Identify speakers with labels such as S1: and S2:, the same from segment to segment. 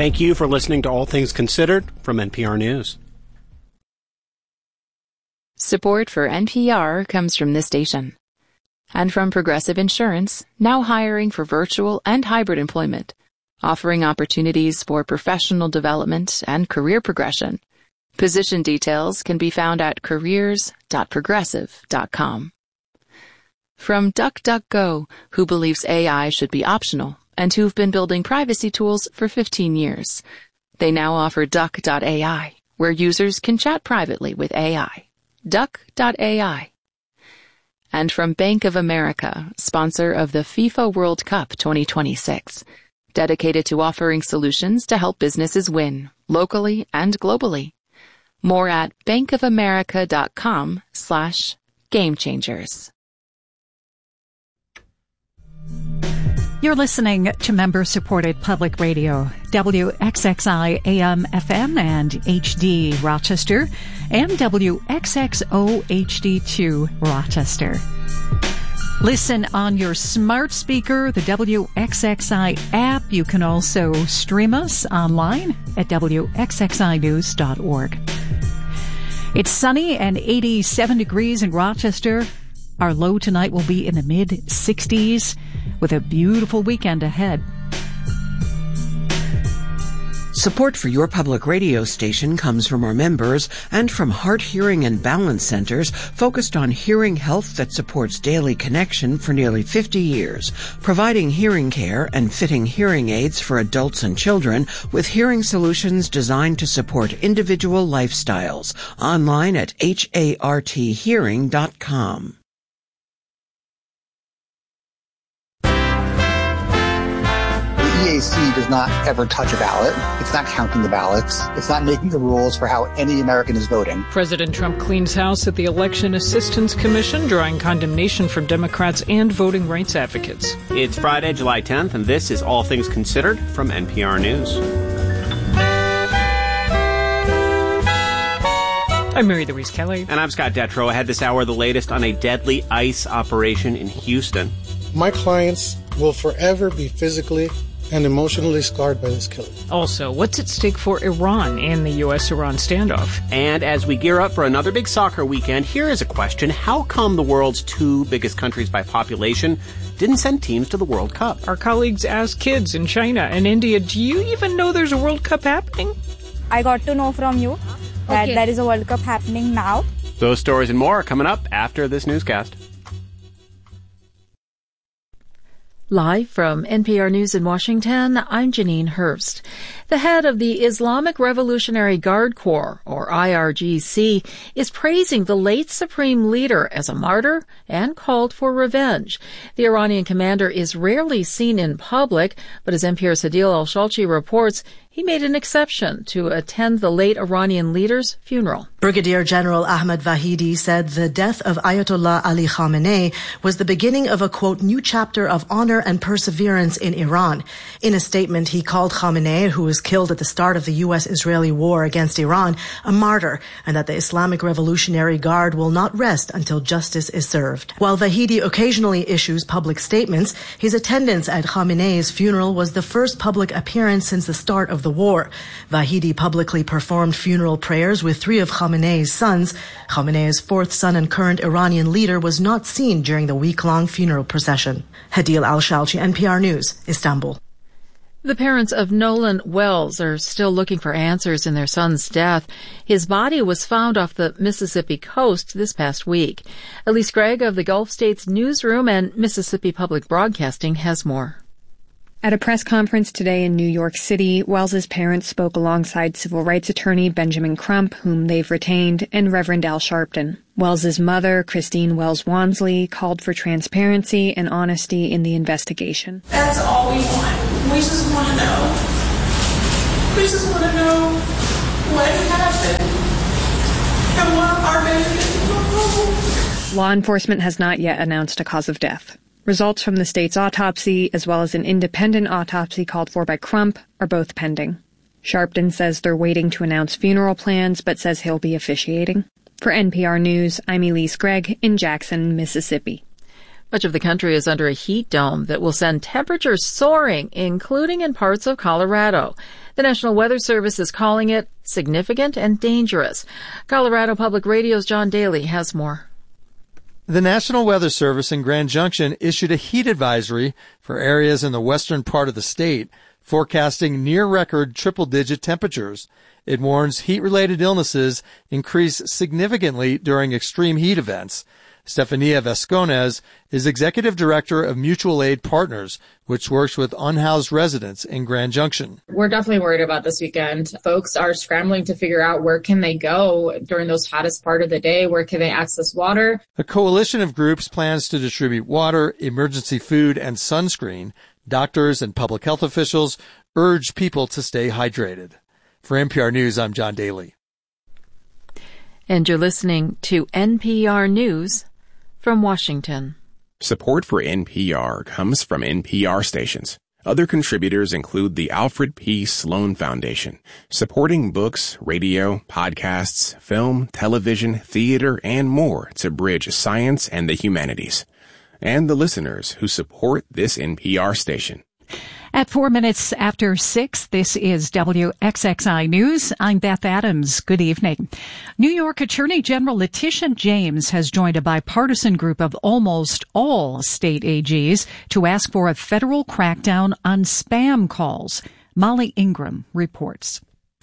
S1: Thank you for listening to All Things Considered from NPR News.
S2: Support for NPR comes from this station. And from Progressive Insurance, now hiring for virtual and hybrid employment, offering opportunities for professional development and career progression. Position details can be found at careers.progressive.com. From DuckDuckGo, who believes AI should be optional and who've been building privacy tools for 15 years. They now offer Duck.ai, where users can chat privately with AI. Duck.ai. And from Bank of America, sponsor of the FIFA World Cup 2026, dedicated to offering solutions to help businesses win, locally and globally. More at bankofamerica.com/gamechangers.
S3: You're listening to member-supported public radio, WXXI AM FM and HD Rochester, and WXXO HD2 Rochester. Listen on your smart speaker, the WXXI app. You can also stream us online at WXXInews.org. It's sunny and 87 degrees in Rochester. Our low tonight will be in the mid-60s with a beautiful weekend ahead.
S4: Support for your public radio station comes from our members and from Heart, Hearing, and Balance Centers focused on hearing health that supports daily connection for nearly 50 years, providing hearing care and fitting hearing aids for adults and children with hearing solutions designed to support individual lifestyles. Online at harthearing.com.
S5: EAC does not ever touch a ballot. It's not counting the ballots. It's not making the rules for how any American is voting.
S6: President Trump cleans house at the Election Assistance Commission, drawing condemnation from Democrats and voting rights advocates.
S1: It's Friday, July 10th, and this is All Things Considered from NPR News.
S6: I'm Mary Louise Kelly.
S1: And I'm Scott Detrow. Ahead this hour, the latest on a deadly ICE operation in Houston.
S7: My clients will forever be physically and emotionally scarred by this killing.
S6: Also, what's at stake for Iran in the U.S.-Iran standoff?
S1: And as we gear up for another big soccer weekend, here is a question. How come the world's two biggest countries by population didn't send teams to the World Cup?
S6: Our colleagues asked kids in China and India, do you even know there's a World Cup happening?
S8: I got to know from you that there is a World Cup happening now.
S1: Those stories and more are coming up after this newscast.
S3: Live from NPR News in Washington, I'm Janine Hurst. The head of the Islamic Revolutionary Guard Corps, or IRGC, is praising the late supreme leader as a martyr and called for revenge. The Iranian commander is rarely seen in public, but as NPR's Hadil Al-Shalchi reports, he made an exception to attend the late Iranian leader's funeral.
S9: Brigadier General Ahmad Vahidi said the death of Ayatollah Ali Khamenei was the beginning of a, quote, new chapter of honor and perseverance in Iran. In a statement, he called Khamenei, who was killed at the start of the U.S.-Israeli war against Iran, a martyr, and that the Islamic Revolutionary Guard will not rest until justice is served. While Vahidi occasionally issues public statements, his attendance at Khamenei's funeral was the first public appearance since the start of the war. Vahidi publicly performed funeral prayers with three of Khamenei's sons. Khamenei's fourth son and current Iranian leader was not seen during the week-long funeral procession. Hadil Al-Shalchi, NPR News, Istanbul.
S3: The parents of Nolan Wells are still looking for answers in their son's death. His body was found off the Mississippi coast this past week. Elise Gregg of the Gulf States Newsroom and Mississippi Public Broadcasting has more.
S10: At a press conference today in New York City, Wells's parents spoke alongside civil rights attorney Benjamin Crump, whom they've retained, and Reverend Al Sharpton. Wells's mother, Christine Wells Wansley, called for transparency and honesty in the investigation.
S11: That's all we want. We just want to know. We just want to know what happened and what our baby is.
S10: Law enforcement has not yet announced a cause of death. Results from the state's autopsy, as well as an independent autopsy called for by Crump, are both pending. Sharpton says they're waiting to announce funeral plans, but says he'll be officiating. For NPR News, I'm Elise Gregg in Jackson, Mississippi.
S3: Much of the country is under a heat dome that will send temperatures soaring, including in parts of Colorado. The National Weather Service is calling it significant and dangerous. Colorado Public Radio's John Daly has more.
S12: The National Weather Service in Grand Junction issued a heat advisory for areas in the western part of the state, forecasting near-record triple-digit temperatures. It warns heat-related illnesses increase significantly during extreme heat events. Stefania Vasconez is Executive Director of Mutual Aid Partners, which works with unhoused residents in Grand Junction.
S13: We're definitely worried about this weekend. Folks are scrambling to figure out where can they go during those hottest part of the day, where can they access water.
S12: A coalition of groups plans to distribute water, emergency food, and sunscreen. Doctors and public health officials urge people to stay hydrated. For NPR News, I'm John Daly.
S3: And you're listening to NPR News from Washington.
S14: Support for NPR comes from NPR stations. Other contributors include the Alfred P. Sloan Foundation, supporting books, radio, podcasts, film, television, theater, and more to bridge science and the humanities. And the listeners who support this NPR station.
S15: At 4 minutes after 6, this is WXXI News. I'm Beth Adams. Good evening. New York Attorney General Letitia James has joined a bipartisan group of almost all state AGs to ask for a federal crackdown on spam calls. Molly Ingram reports.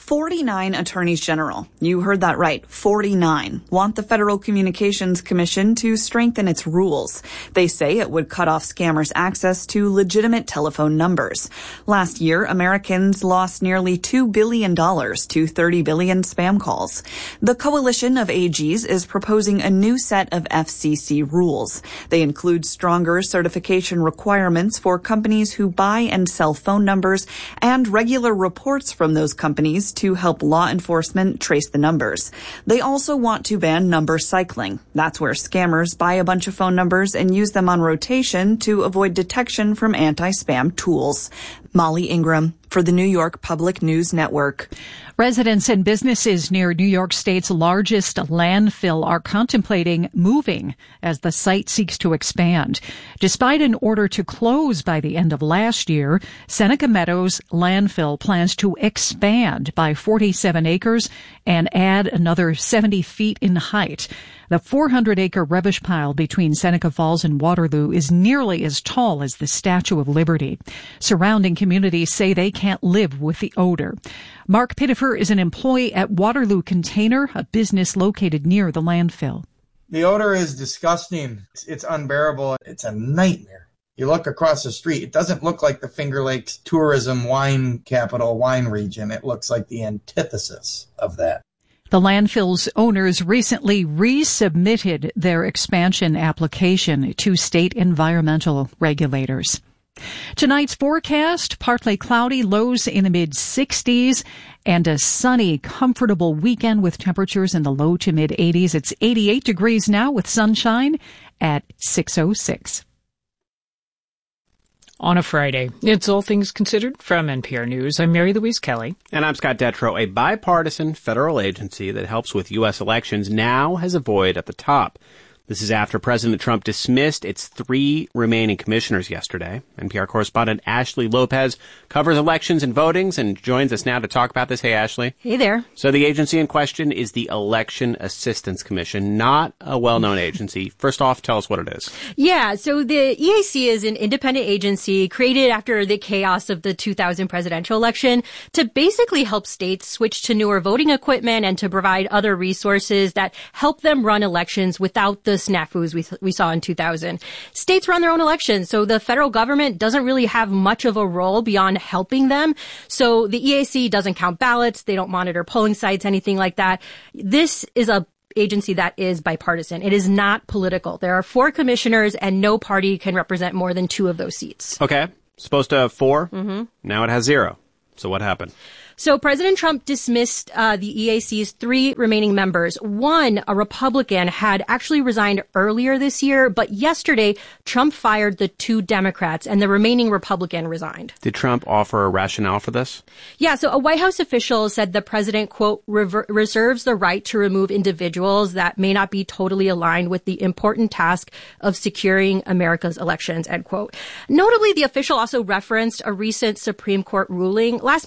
S16: 49 attorneys general, you heard that right, 49, want the Federal Communications Commission to strengthen its rules. They say it would cut off scammers' access to legitimate telephone numbers. Last year, Americans lost nearly $2 billion to 30 billion spam calls. The coalition of AGs is proposing a new set of FCC rules. They include stronger certification requirements for companies who buy and sell phone numbers and regular reports from those companies to help law enforcement trace the numbers. They also want to ban number cycling. That's where scammers buy a bunch of phone numbers and use them on rotation to avoid detection from anti-spam tools. Molly Ingram for the New York Public News Network.
S15: Residents and businesses near New York State's largest landfill are contemplating moving as the site seeks to expand. Despite an order to close by the end of last year, Seneca Meadows landfill plans to expand by 47 acres and add another 70 feet in height. The 400-acre rubbish pile between Seneca Falls and Waterloo is nearly as tall as the Statue of Liberty. Surrounding communities say they can't live with the odor. Mark Pittifer is an employee at Waterloo Container, a business located near the landfill.
S17: The odor is disgusting. It's unbearable. It's a nightmare. You look across the street, it doesn't look like the Finger Lakes tourism wine capital wine region. It looks like the antithesis of that.
S15: The landfill's owners recently resubmitted their expansion application to state environmental regulators. Tonight's forecast, partly cloudy, lows in the mid-60s, and a sunny, comfortable weekend with temperatures in the low to mid-80s. It's 88 degrees now with sunshine at 6:06.
S6: On a Friday, it's All Things Considered from NPR News. I'm Mary Louise Kelly.
S1: And I'm Scott Detrow. A bipartisan federal agency that helps with U.S. elections now has a void at the top. This is after President Trump dismissed its 3 remaining commissioners yesterday. NPR correspondent Ashley Lopez covers elections and votings and joins us now to talk about this. Hey, Ashley.
S18: Hey there.
S1: So the agency in question is the Election Assistance Commission, not a well-known agency. First off, tell us what it is.
S18: Yeah, so the EAC is an independent agency created after the chaos of the 2000 presidential election to basically help states switch to newer voting equipment and to provide other resources that help them run elections without the snafus we saw in 2000. States run their own elections, so the federal government doesn't really have much of a role beyond helping them. So the EAC doesn't count ballots, they don't monitor polling sites, anything like that. This is a agency that is bipartisan. It is not political. There are 4 commissioners and no party can represent more than 2 of those seats.
S1: Okay. Supposed to have 4?
S18: Mm-hmm.
S1: Now it has 0. So what happened?
S18: So President Trump dismissed the EAC's 3 remaining members. One, a Republican, had actually resigned earlier this year, but yesterday Trump fired the 2 Democrats and the remaining Republican resigned.
S1: Did Trump offer a rationale for this?
S18: Yeah, so a White House official said the president, quote, reserves the right to remove individuals that may not be totally aligned with the important task of securing America's elections, end quote. Notably, the official also referenced a recent Supreme Court ruling last